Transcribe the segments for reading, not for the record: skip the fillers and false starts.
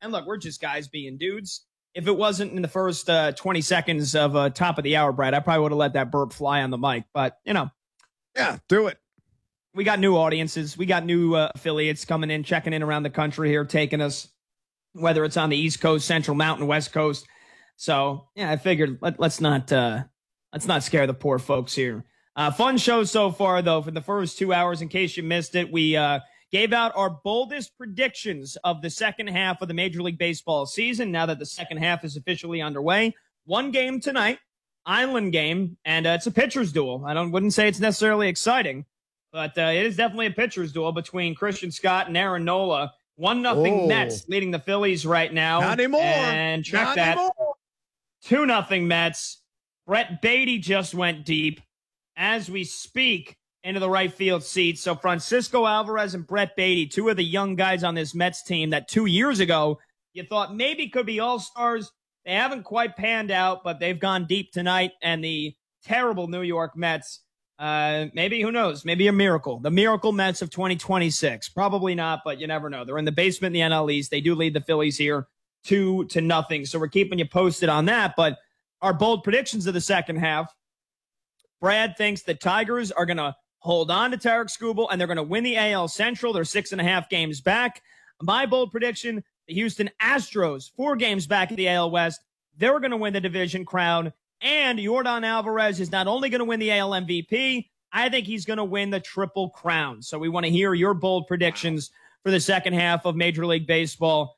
And look, we're just guys being dudes. If it wasn't in the first 20 seconds of top of the hour, Brad, I probably would have let that burp fly on the mic. But, Yeah, do it. we got new audiences. We got new affiliates coming in, checking in around the country here, taking us, whether it's on the East Coast, Central Mountain, West Coast. So, yeah, I figured let's not scare the poor folks here. Fun show so far, though. For the first 2 hours, in case you missed it, we gave out our boldest predictions of the second half of the Major League Baseball season. Now that the second half is officially underway, one game tonight, Island game, and it's a pitcher's duel. I wouldn't say it's necessarily exciting, but it is definitely a pitcher's duel between Christian Scott and Aaron Nola. 1-0 Mets leading the Phillies right now. Not anymore. And check that. 2-0 Mets. Brett Beatty just went deep as we speak into the right field seat. So Francisco Alvarez and Brett Beatty, two of the young guys on this Mets team that 2 years ago you thought maybe could be all-stars. They haven't quite panned out, but they've gone deep tonight. And the terrible New York Mets, maybe, who knows, maybe a miracle. The miracle Mets of 2026. Probably not, but you never know. They're in the basement in the NL East. They do lead the Phillies here 2-0. So we're keeping you posted on that. But our bold predictions of the second half, Brad thinks the Tigers are going to hold on to Tarek Skubal and they're going to win the AL Central. They're 6.5 games back. My bold prediction, the Houston Astros, 4 games back in the AL West. They're going to win the division crown. And Yordan Alvarez is not only going to win the AL MVP, I think he's going to win the Triple Crown. So we want to hear your bold predictions for the second half of Major League Baseball.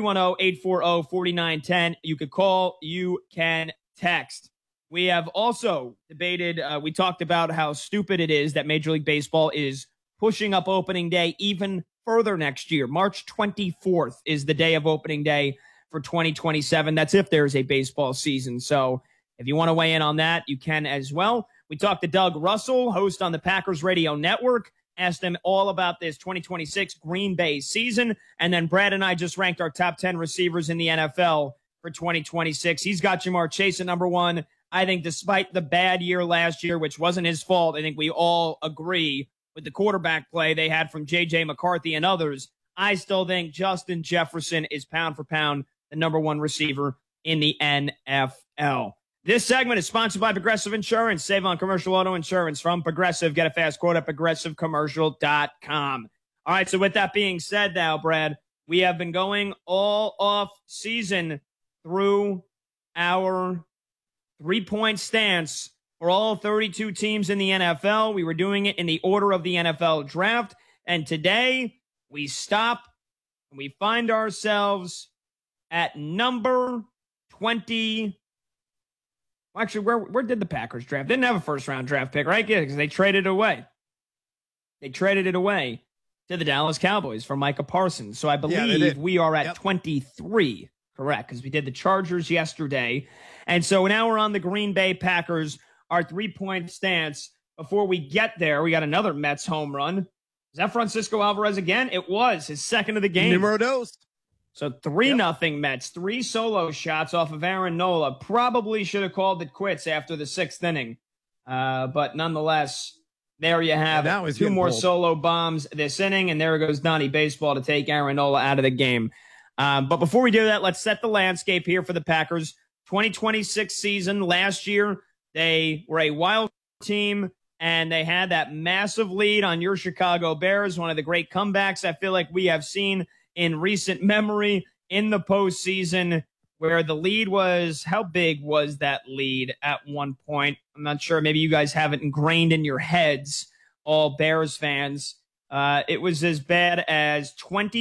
310-840-4910. You could call, you can text. We have also debated, we talked about how stupid it is that Major League Baseball is pushing up opening day even further next year. March 24th is the day of opening day for 2027. That's if there's a baseball season. So if you want to weigh in on that, you can as well. We talked to Doug Russell, host on the Packers Radio Network, asked him all about this 2026 Green Bay season. And then Brad and I just ranked our top 10 receivers in the NFL for 2026. He's got Jamar Chase at number 1. I think despite the bad year last year, which wasn't his fault, I think we all agree with the quarterback play they had from J.J. McCarthy and others, I still think Justin Jefferson is pound for pound the number 1 receiver in the NFL. This segment is sponsored by Progressive Insurance. Save on commercial auto insurance from Progressive. Get a fast quote at progressivecommercial.com. All right, so with that being said now, Brad, we have been going all off season through our 3-point stance for all 32 teams in the NFL. We were doing it in the order of the NFL draft. And today we stop and we find ourselves at number 20. Actually, where did the Packers draft? Didn't have a first-round draft pick, right? Yeah, because they traded it away. They traded it away to the Dallas Cowboys for Micah Parsons. So I believe we are at 23, correct, because we did the Chargers yesterday. And so now we're on the Green Bay Packers, our 3-point stance. Before we get there, we got another Mets home run. Is that Francisco Alvarez again? It was his second of the game. Numero dos. So 3-0 Mets, 3 solo shots off of Aaron Nola. Probably should have called it quits after the 6th inning. But nonetheless, there you have it. 2 more solo bombs this inning, and there goes Donnie Baseball to take Aaron Nola out of the game. But before we do that, let's set the landscape here for the Packers. 2026 season, last year, they were a wild team, and they had that massive lead on your Chicago Bears, one of the great comebacks I feel like we have seen in recent memory in the postseason, where the lead was, how big was that lead at one point? I'm not sure. Maybe you guys have it ingrained in your heads, all Bears fans. It was as bad as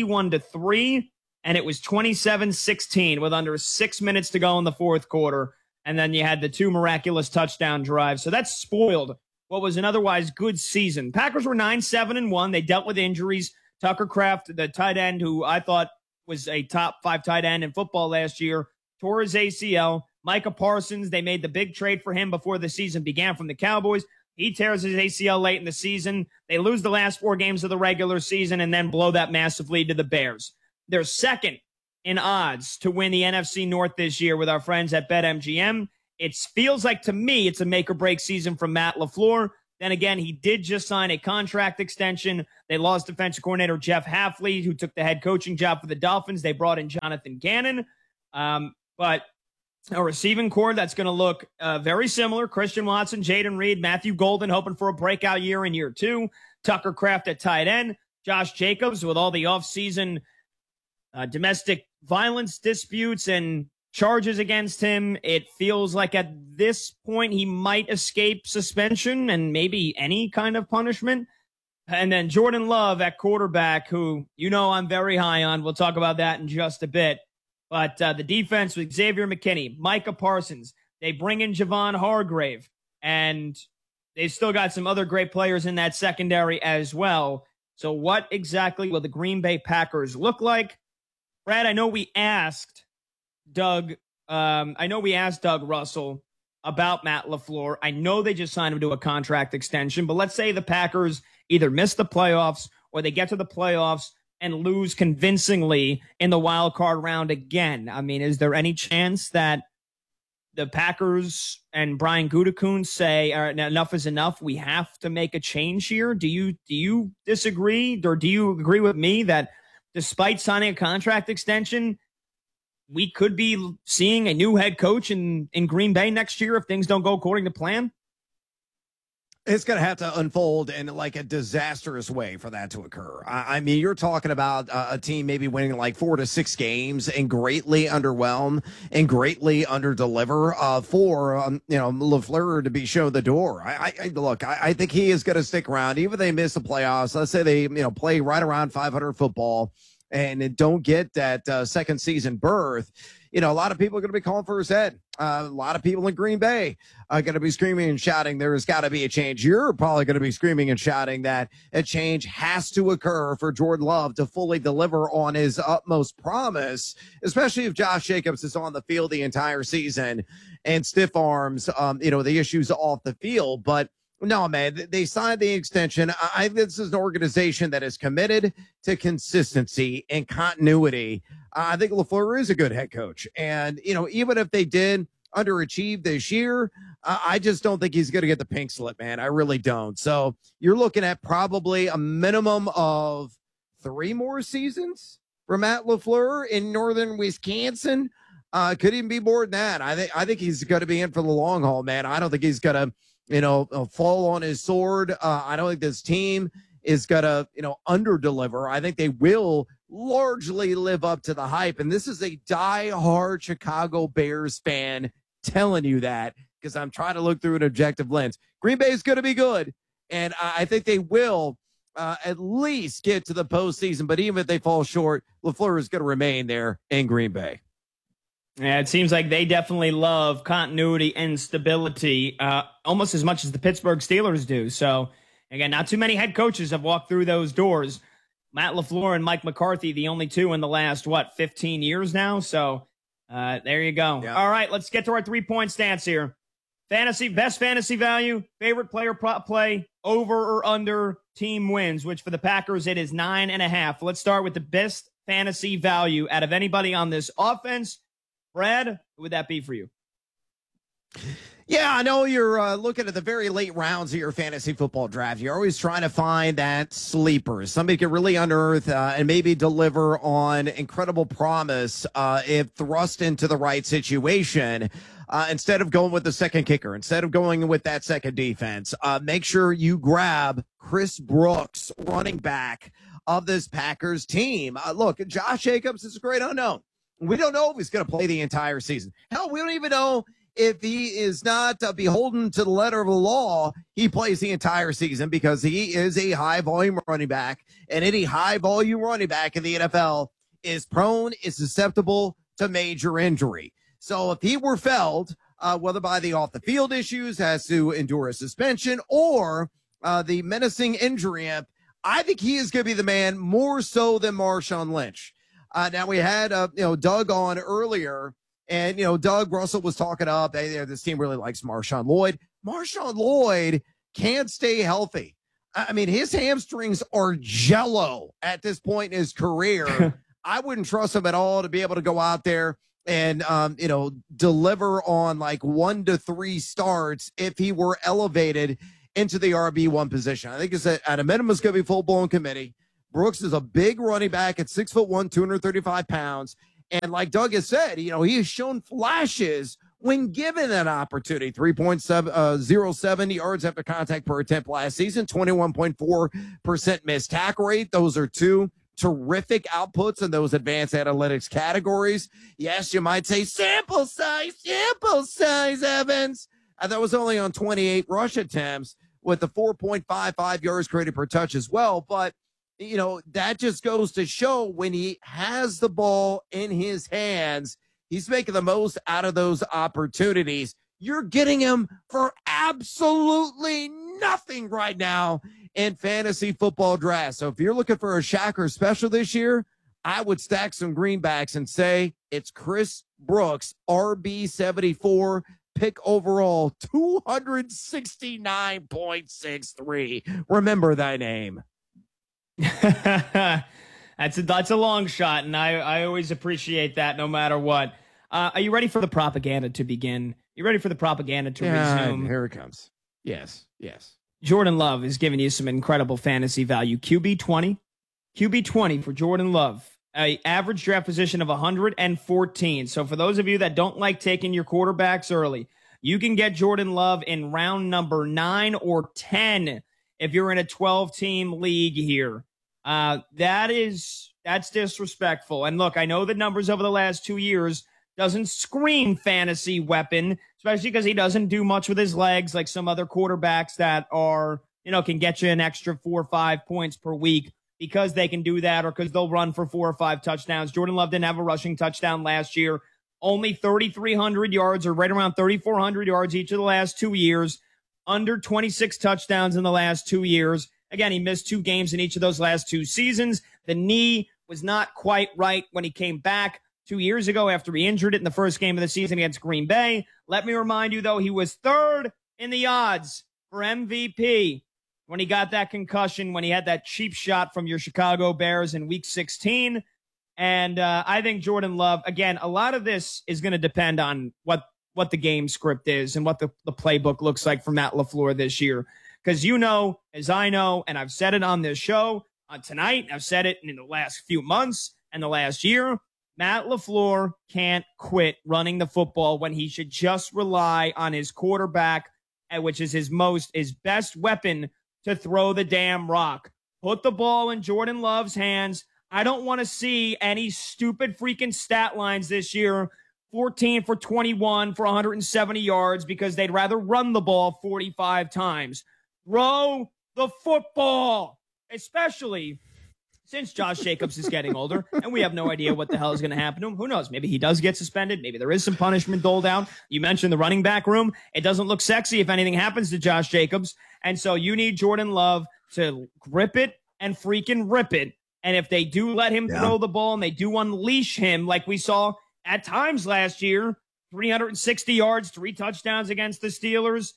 21-3, and it was 27-16 with under 6 minutes to go in the fourth quarter. And then you had the 2 miraculous touchdown drives. So that spoiled what was an otherwise good season. Packers were 9-7-1. They dealt with injuries. Tucker Kraft, the tight end, who I thought was a top 5 tight end in football last year, tore his ACL. Micah Parsons, they made the big trade for him before the season began from the Cowboys. He tears his ACL late in the season. They lose the last 4 games of the regular season and then blow that massive lead to the Bears. They're second in odds to win the NFC North this year with our friends at BetMGM. It feels like, to me, it's a make-or-break season from Matt LaFleur. Then again, he did just sign a contract extension. They lost defensive coordinator Jeff Hafley, who took the head coaching job for the Dolphins. They brought in Jonathan Gannon. But a receiving core that's going to look very similar. Christian Watson, Jaden Reed, Matthew Golden hoping for a breakout year in year 2. Tucker Kraft at tight end. Josh Jacobs with all the offseason domestic violence disputes and charges against him. It feels like at this point he might escape suspension and maybe any kind of punishment. And then Jordan Love at quarterback, who I'm very high on. We'll talk about that in just a bit. But the defense with Xavier McKinney, Micah Parsons, they bring in Javon Hargrave, and they've still got some other great players in that secondary as well. So what exactly will the Green Bay Packers look like? Brad, I know we asked Doug Russell about Matt LaFleur. I know they just signed him to a contract extension, but let's say the Packers either miss the playoffs or they get to the playoffs and lose convincingly in the wild card round again. I mean, is there any chance that the Packers and Brian Gutekunst say, all right, now enough is enough, we have to make a change here? Do you disagree, or do you agree with me that despite signing a contract extension, we could be seeing a new head coach in Green Bay next year if things don't go according to plan? It's going to have to unfold in like a disastrous way for that to occur. I mean, you're talking about a team maybe winning like 4 to 6 games and greatly underwhelm and greatly underdeliver for LaFleur to be shown the door. I think he is going to stick around even if they miss the playoffs. Let's say they play right around 500 football and don't get that second season berth. A lot of people are going to be calling for his head. A lot of people in Green Bay are going to be screaming and shouting, there's got to be a change. You're probably going to be screaming and shouting that a change has to occur for Jordan Love to fully deliver on his utmost promise, especially if Josh Jacobs is on the field the entire season and stiff arms, the issues off the field. But no, man, they signed the extension. This is an organization that is committed to consistency and continuity. I think LaFleur is a good head coach. And, even if they did underachieve this year, I just don't think he's going to get the pink slip, man. I really don't. So you're looking at probably a minimum of 3 more seasons for Matt LaFleur in northern Wisconsin. Could even be more than that. I think he's going to be in for the long haul, man. I don't think he's going to fall on his sword. I don't think this team is going to, underdeliver. I think they will largely live up to the hype. And this is a diehard Chicago Bears fan telling you that, because I'm trying to look through an objective lens. Green Bay is going to be good, and I think they will at least get to the postseason. But even if they fall short, LaFleur is going to remain there in Green Bay. Yeah, it seems like they definitely love continuity and stability almost as much as the Pittsburgh Steelers do. So, again, not too many head coaches have walked through those doors. Matt LaFleur and Mike McCarthy, the only two in the last, 15 years now? So, there you go. Yeah. All right, let's get to our 3-point stance here. Best fantasy value, favorite player prop play, over or under, team wins, which for the Packers, it is 9.5. Let's start with the best fantasy value out of anybody on this offense. Brad, who would that be for you? Yeah, I know you're looking at the very late rounds of your fantasy football draft. You're always trying to find that sleeper, somebody can really unearth and maybe deliver on incredible promise if thrust into the right situation. Instead of going with the second kicker, instead of going with that second defense, make sure you grab Chris Brooks, running back of this Packers team. Look, Josh Jacobs is a great unknown. We don't know if he's going to play the entire season. Hell, we don't even know if he is not beholden to the letter of the law. He plays the entire season because he is a high-volume running back, and any high-volume running back in the NFL is susceptible to major injury. So if he were felled, whether by the off-the-field issues, has to endure a suspension, or the menacing injury, I think he is going to be the man more so than Marshawn Lynch. Now we had, Doug on earlier, and, Doug Russell was talking up, hey, this team really likes Marshawn Lloyd. Marshawn Lloyd can't stay healthy. I mean, his hamstrings are jello at this point in his career. I wouldn't trust him at all to be able to go out there and, deliver on like 1 to 3 starts if he were elevated into the RB1 position. I think it's at a minimum it's going to be full-blown committee. Brooks is a big running back at 6'1", 235 pounds. And like Doug has said, he has shown flashes when given an opportunity. 3.07 yards after contact per attempt last season, 21.4% missed tackle rate. Those are two terrific outputs in those advanced analytics categories. Yes, you might say sample size, Evans. That was only on 28 rush attempts with the 4.55 yards created per touch as well. But, that just goes to show when he has the ball in his hands, he's making the most out of those opportunities. You're getting him for absolutely nothing right now in fantasy football draft. So if you're looking for a Shacker special this year, I would stack some greenbacks and say it's Chris Brooks, RB74, pick overall, 269.63. Remember thy name. That's a long shot, and I always appreciate that no matter what. Are you ready for the propaganda to begin? You ready for the propaganda to resume? Here it comes. Yes. Jordan Love is giving you some incredible fantasy value. QB20 for Jordan Love. Average draft position of 114. So for those of you that don't like taking your quarterbacks early, you can get Jordan Love in round number 9 or 10 if you're in a 12-team league here. That's disrespectful. And look, I know the numbers over the last 2 years doesn't scream fantasy weapon, especially because he doesn't do much with his legs like some other quarterbacks that are, can get you an extra 4 or 5 points per week because they can do that or because they'll run for 4 or 5 touchdowns. Jordan Love didn't have a rushing touchdown last year. Only 3,300 yards or right around 3,400 yards each of the last 2 years. Under 26 touchdowns in the last 2 years. Again, he missed 2 games in each of those last 2 seasons. The knee was not quite right when he came back 2 years ago after he injured it in the first game of the season against Green Bay. Let me remind you, though, he was 3rd in the odds for MVP when he got that concussion, when he had that cheap shot from your Chicago Bears in Week 16. And I think Jordan Love, again, a lot of this is going to depend on what the game script is and what the playbook looks like for Matt LaFleur this year. Because as I know, and I've said it on this show tonight, I've said it in the last few months and the last year, Matt LaFleur can't quit running the football when he should just rely on his quarterback, which is his best weapon to throw the damn rock. Put the ball in Jordan Love's hands. I don't want to see any stupid freaking stat lines this year. 14 for 21 for 170 yards because they'd rather run the ball 45 times. Throw the football, especially since Josh Jacobs is getting older and we have no idea what the hell is going to happen to him. Who knows? Maybe he does get suspended. Maybe there is some punishment doled out. You mentioned the running back room. It doesn't look sexy if anything happens to Josh Jacobs. And so you need Jordan Love to grip it and freaking rip it. And if they do let him throw the ball and they do unleash him like we saw at times last year, 360 yards, 3 touchdowns against the Steelers,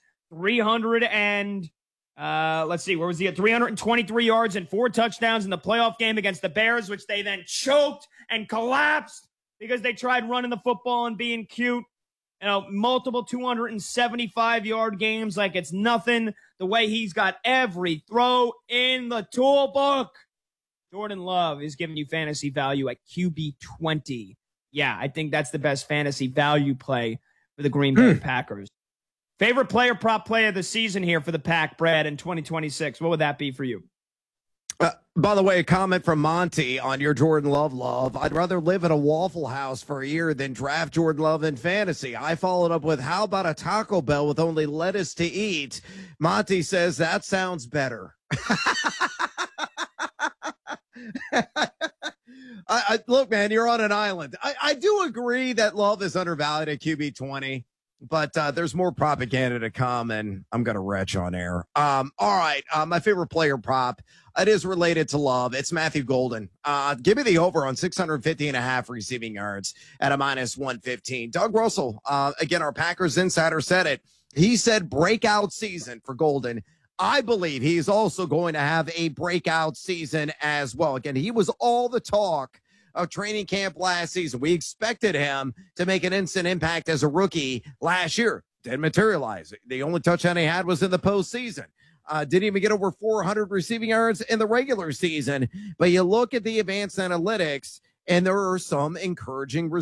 323 yards and 4 touchdowns in the playoff game against the Bears, which they then choked and collapsed because they tried running the football and being cute. Multiple 275-yard games like it's nothing. The way he's got every throw in the tool book. Jordan Love is giving you fantasy value at QB20. Yeah, I think that's the best fantasy value play for the Green Bay Packers. Favorite player, prop play of the season here for the Pack, Brad, in 2026. What would that be for you? By the way, a comment from Monty on your Jordan Love. I'd rather live in a Waffle House for a year than draft Jordan Love in fantasy. I followed up with, how about a Taco Bell with only lettuce to eat? Monty says, that sounds better. Look, man, you're on an island. I do agree that Love is undervalued at QB20, but there's more propaganda to come, and I'm going to retch on air. All right, my favorite player prop, it is related to Love. It's Matthew Golden. Give me the over on 650.5 receiving yards at a -115. Doug Russell, again, our Packers insider said it. He said breakout season for Golden. I believe he's also going to have a breakout season as well. Again, he was all the talk of training camp last season. We expected him to make an instant impact as a rookie last year. Didn't materialize. The only touchdown he had was in the postseason. Didn't even get over 400 receiving yards in the regular season. But you look at the advanced analytics, and there are some encouraging results.